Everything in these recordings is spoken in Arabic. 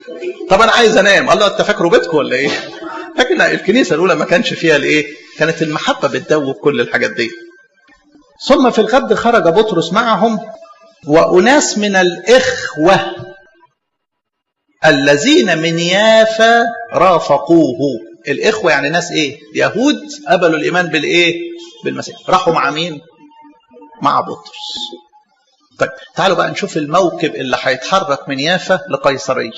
طب انا عايز انام. قال له انت فاكره بيتكم ولا ايه؟ لكن الكنيسه الاولى ما كانش فيها الايه؟ كانت المحبه بتدوب كل الحاجات دي. ثم في الغد خرج بطرس معهم واناس من الاخوه الذين من يافا رافقوه. الاخوه يعني ناس ايه؟ يهود قبلوا الايمان بالايه؟ بالمسيح. راحوا مع مين؟ مع بطرس. طيب تعالوا بقى نشوف الموكب اللي هيتحرك من يافا لقيصريه.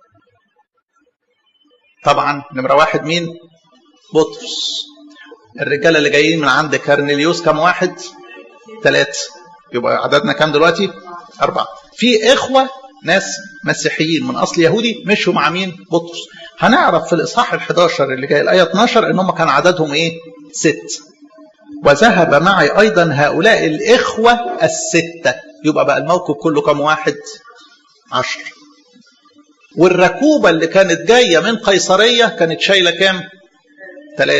طبعا نمره واحد مين؟ بطرس. الرجاله اللي جايين من عند كارنيليوس كم واحد؟ 3. يبقى عددنا كام دلوقتي؟ 4. في اخوه ناس مسيحيين من اصل يهودي مشوا مع مين؟ بطرس. هنعرف في الاصحاح ال11 اللي جاي الايه 12 ان هم كان عددهم ايه؟ 6. وذهب معي ايضا هؤلاء الاخوه 6. يبقى بقى الموكب كله كم واحد؟ 10. والركوبه اللي كانت جايه من قيصريه كانت شايله كام؟ 3.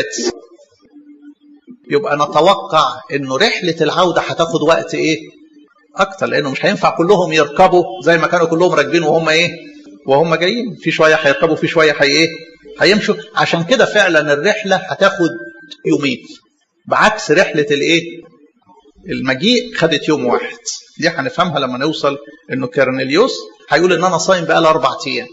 يبقى نتوقع انه رحله العوده هتاخد وقت ايه؟ اكتر، لانه مش هينفع كلهم يركبوا زي ما كانوا كلهم راكبين وهم ايه؟ وهم جايين. في شويه هيركبوا في شويه هيمشوا. عشان كده فعلا الرحله هتاخد يومين، بعكس رحله الايه؟ المجيء خدت يوم واحد. دي هنفهمها لما نوصل انه كارنيليوس هيقول ان انا صايم بقى 4 ايام.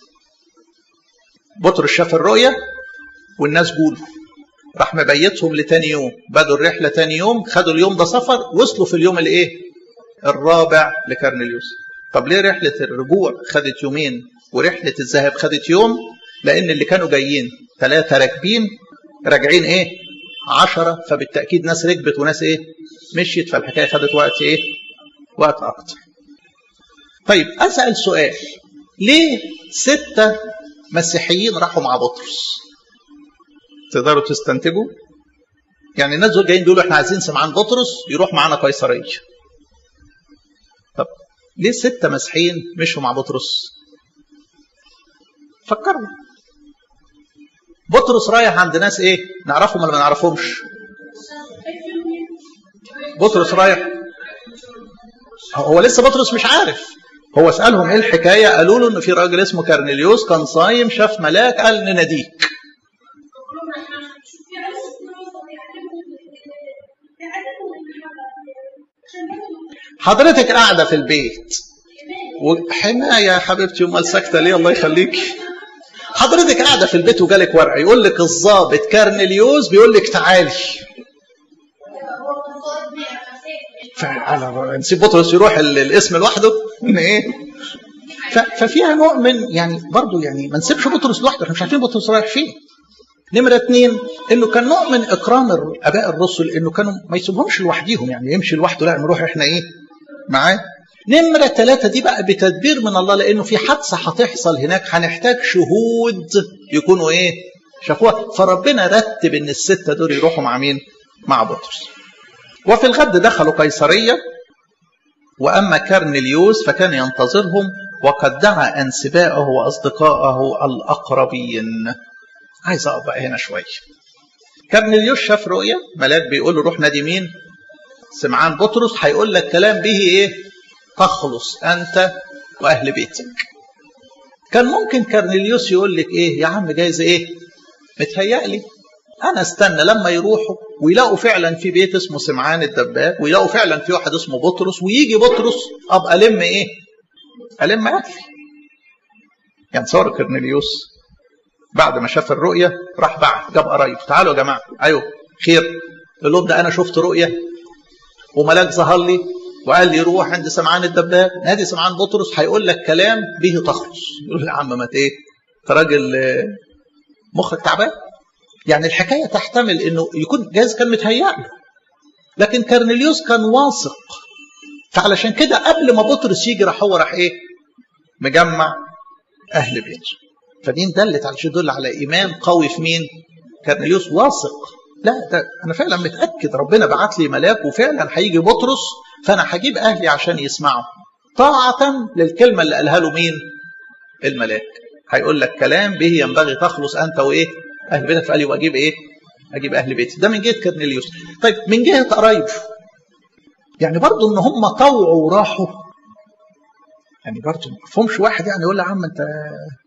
بطرس شاف الرؤيه والناس جولوا، راح مبيتهم لتاني يوم. بدوا الرحله تاني يوم، خدوا اليوم ده سفر، وصلوا في اليوم الايه؟ الرابع لكارنيليوس. طب ليه رحله الرجوع خدت يومين ورحله الذهاب خدت يوم؟ لان اللي كانوا جايين 3 راكبين، راجعين ايه؟ 10. فبالتاكيد ناس ركبت وناس ايه؟ مشيت. فالحكايه خدت وقت ايه؟ وقت اكتر. طيب اسال سؤال، ليه 6 مسيحيين راحوا مع بطرس؟ تقدروا تستنتجوا؟ يعني الناس دول جايين بيقولوا احنا عايزين سمعان بطرس يروح معانا قيصريه. طب ليه 6 مسيحيين مشوا مع بطرس؟ فكروا. بطرس رايح عند ناس ايه؟ نعرفهم ولا ما نعرفهمش؟ بطرس رايح، هو لسه بطرس مش عارف. هو سألهم ايه الحكايه؟ قالوا له ان في راجل اسمه كارنيليوس كان صايم، شاف ملاك قال نناديك. حضرتك قاعده في البيت وحمايه يا حبيبتي، امال ساكته ليه؟ الله يخليك. حضرتك قاعده في البيت وجالك ورقه يقول لك الضابط كارنيليوس بيقول لك تعالي. نسيب بطرس يروح الاسم لوحده ان ايه؟ ففيها نوع من يعني برضه يعني ما نسيبش بطرس لوحده، احنا مش عارفين بطرس رايح فين. نمرة 2 انه كان نوع من اكرام اباء الرسل، انه كانوا ما يسيبهمش لوحديهم، يعني يمشي لوحده، لا نروح احنا ايه؟ معاه. نمرة 3 دي بقى بتدبير من الله، لانه في حادثه هتحصل هناك هنحتاج شهود يكونوا ايه؟ شافوها. فربنا رتب ان ال6 دول يروحوا مع مين؟ مع بطرس. وفي الغد دخلوا قيصريه، واما كارنيليوس فكان ينتظرهم وقد دعا انسباءه واصدقائه الاقربين. عايز اقف بقى هنا شويه. كارنيليوس شاف رؤيه، ملاك بيقول له روح نادي مين؟ سمعان بطرس، هيقول لك كلام به ايه؟ تخلص انت واهل بيتك. كان ممكن كارنيليوس يقول لك ايه؟ يا عم جايز ايه؟ متهيألي انا استنى لما يروحوا ويلاقوا فعلا في بيت اسمه سمعان الدباب، ويلاقوا فعلا في واحد اسمه بطرس، ويجي بطرس ابقى الم ايه؟ الم اكلي. يعني صار كارنيليوس بعد ما شاف الرؤيه راح بعت جاب قرايبه، تعالوا يا جماعه. ايوه خير. قال لهم ده انا شفت رؤيه وملاك ظهر لي وقال لي روح عند سمعان الدباب نادي سمعان بطرس هيقول لك كلام به تخلص. يقول يا عم ما ايه؟ انت راجل مخك تعبان. يعني الحكايه تحتمل انه يكون جايز كان متهيأ له، لكن كارنيليوس كان واثق. فعلشان كده قبل ما بطرس يجي راح ايه؟ مجمع اهل بيته. فدي دلت على شيء، يدل على ايمان قوي في مين؟ كارنيليوس واثق. لا ده انا فعلا متاكد ربنا بعت لي ملاك وفعلا هيجي بطرس، فانا هجيب اهلي عشان يسمعوا طاعه للكلمه اللي قالها له مين؟ الملاك. هيقول لك كلام به ينبغي تخلص انت وايه؟ اهل بيتك. فقال لي واجيب ايه؟ اجيب اهل بيتي. ده من جهه كارنيليوس. طيب من جهه قرايبه، يعني برضو ان هم طوعوا وراحوا، يعني برضه ما فهمش واحد يعني يقول له يا عم انت